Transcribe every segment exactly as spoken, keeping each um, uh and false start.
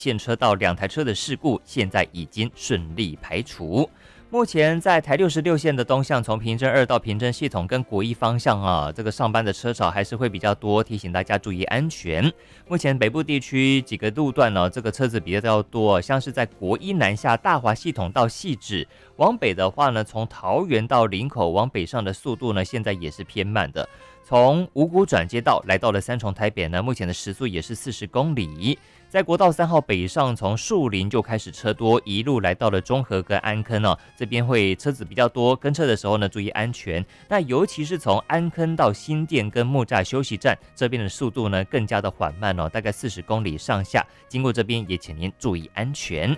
陷车道两台车的事故，现在已经顺利排除。目前在台六十六线的东向，从平镇二到平镇系统跟国一方向啊，这个上班的车潮还是会比较多，提醒大家注意安全。目前北部地区几个路段呢，这个车子比较多，像是在国一南下大华系统到汐止，往北的话呢，从桃园到林口往北上的速度呢，现在也是偏慢的。从五股转接道来到了三重台北呢，目前的时速也是四十公里。在国道三号北上，从树林就开始车多，一路来到了中和跟安坑哦，这边会车子比较多，跟车的时候呢注意安全。那尤其是从安坑到新店跟木栅休息站这边的速度呢更加的缓慢哦，大概四十公里上下。经过这边也请您注意安全。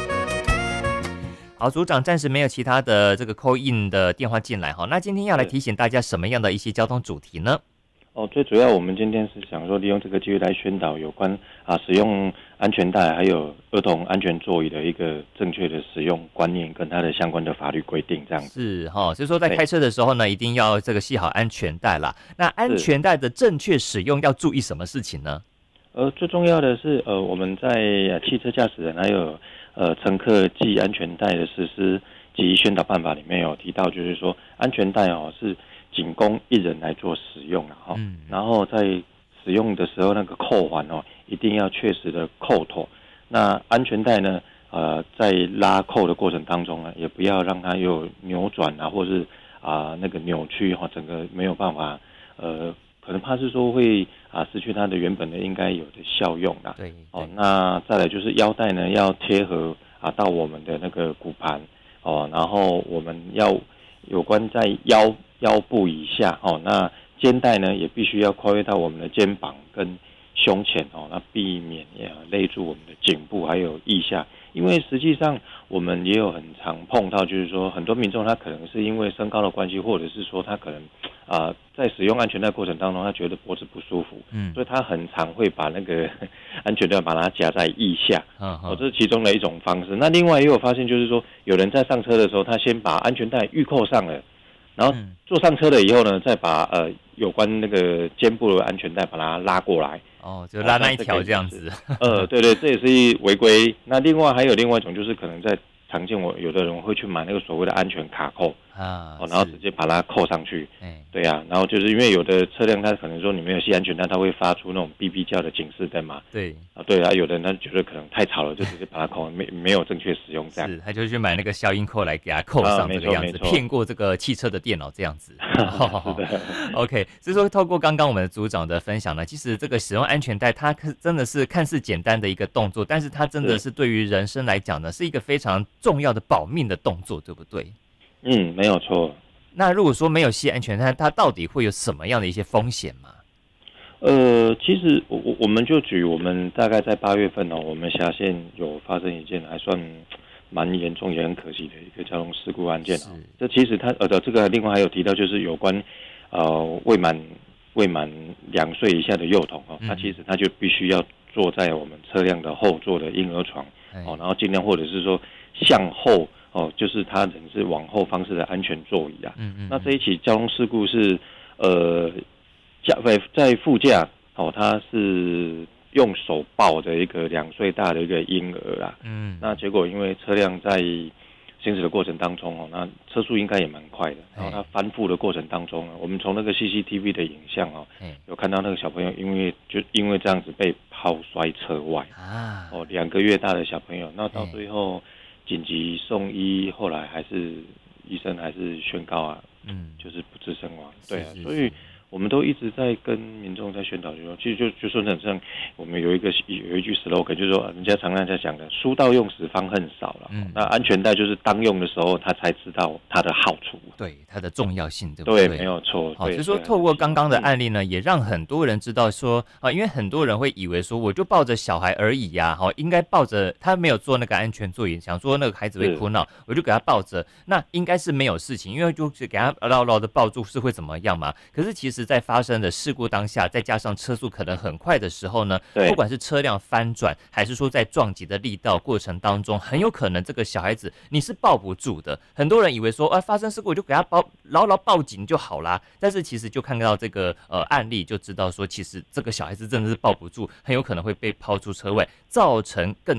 好，组长暂时没有其他的这个 call in 的电话进来哈，那今天要来提醒大家什么样的一些交通主题呢？ 哦，最主要我们今天是想说利用这个机会来宣导有关啊使用安全带还有儿童安全座椅的一个正确的使用观念跟它的相关的法律规定这样子。 是哈、哦，所以说在开车的时候呢，一定要这个系好安全带啦。那安全带的正确使用要注意什么事情呢？ 呃，最重要的是呃我们在汽车驾驶人还有呃乘客系安全带的实施及宣导办法里面有提到，就是说安全带哦是仅供一人来做使用了哈、嗯，然后在使用的时候那个扣环哦，一定要确实的扣妥。那安全带呢，呃，在拉扣的过程当中呢，也不要让它有扭转啊，或是啊、呃、那个扭曲哈，整个没有办法，呃，可能怕是说会啊失去它的原本的应该有的效用啦。 对， 哦，那再来就是腰带呢要贴合啊到我们的那个骨盘哦，然后我们要有关在腰。腰部以下哦，那肩带呢也必须要跨越到我们的肩膀跟胸前哦，那避免也勒住我们的颈部还有腋下，因为实际上我们也有很常碰到，就是说很多民众他可能是因为身高的关系，或者是说他可能啊、呃、在使用安全带过程当中，他觉得脖子不舒服，嗯，所以他很常会把那个安全带把它夹在腋下，嗯、哦，这是其中的一种方式。那另外也有发现，就是说有人在上车的时候，他先把安全带预扣上了。然后坐上车了以后呢，再把呃有关那个肩部的安全带把它拉过来， 哦，就拉那一条这样子。 呃，对对，这也是违规。那另外还有另外一种，就是可能在常见我有的人会去买那个所谓的安全卡扣啊，哦，然后直接把它扣上去。哎，对啊，然后就是因为有的车辆它可能说你没有系安全带，它会发出那种哔哔叫的警示灯嘛。 对啊，对啊，有的人他觉得可能太吵了，就直接把它扣，没没有正确使用这样。 是，他就去买那个消音扣来给它扣上这个样子，骗、啊、过这个汽车的电脑这样子。 是的 OK， 所以说透过刚刚我们的组长的分享呢，其实这个使用安全带，它真的是看似简单的一个动作，但是它真的是对于人生来讲呢，是一个非常重要的保命的动作，对不对？ 嗯，没有错。 那如果说没有系安全带，它到底会有什么样的一些风险吗？ 呃，其实我我我们就举我们大概在八月份哦，我们辖县有发生一件还算蛮严重也很可惜的一个交通事故案件哦。这其实它呃的这个另外还有提到就是有关呃未满未满两岁以下的幼童哦，他、嗯、其实他就必须要坐在我们车辆的后座的婴儿床哦，然后尽量或者是说向后。哦，就是他人是往后方式的安全座椅啊。嗯 嗯, 嗯。那这一起交通事故是，呃，在在副驾哦，他是用手抱的一个两岁大的一个婴儿啊。嗯。那结果因为车辆在行驶的过程当中哦，那车速应该也蛮快的，然后他翻覆的过程当中呢，我们从那个 C C T V 的影像哦，有看到那个小朋友因为就因为这样子被抛摔车外啊。哦，两个月大的小朋友，那到最后。紧急送医，后来还是医生还是宣告啊，嗯，就是不治身亡。对啊，所以我们都一直在跟民众在宣导，就说，其实就就说像我们有一个有一句 slogan， 就是说人家常常在讲的，书到用时方恨少了。嗯，那安全带就是当用的时候，他才知道它的好处， 对它的重要性，对不对？ 对，没有错。 好，所以说透过刚刚的案例呢，也让很多人知道说啊，因为很多人会以为说，我就抱着小孩而已呀、啊，好，应该抱着他没有坐那个安全座椅，想说那个孩子会哭闹，我就给他抱着，那应该是没有事情，因为就是给他牢牢的抱住是会怎么样嘛？可是其实在发生的事故当下，再加上车速可能很快的时候呢，不管是车辆翻转，还是说在撞击的力道过程当中，很有可能这个小孩子你是抱不住的。很多人以为说，啊，发生事故我就给他抱牢牢抱紧就好啦，但是其实就看到这个呃案例，就知道说，其实这个小孩子真的是抱不住，很有可能会被抛出车外，造成更